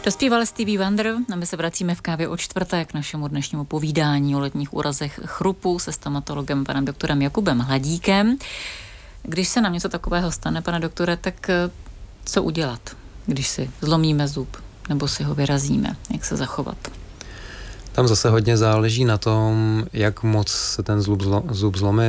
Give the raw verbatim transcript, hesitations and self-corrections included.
Dospíval Stevie Wonder a my se vracíme v kávě o čtvrté k našemu dnešnímu povídání o letních úrazech chrupu se stomatologem panem doktorem Jakubem Hladíkem. Když se nám něco takového stane, pane doktore, tak co udělat, když si zlomíme zub nebo si ho vyrazíme? Jak se zachovat? Tam zase hodně záleží na tom, jak moc se ten zub, zlo, zub zlomí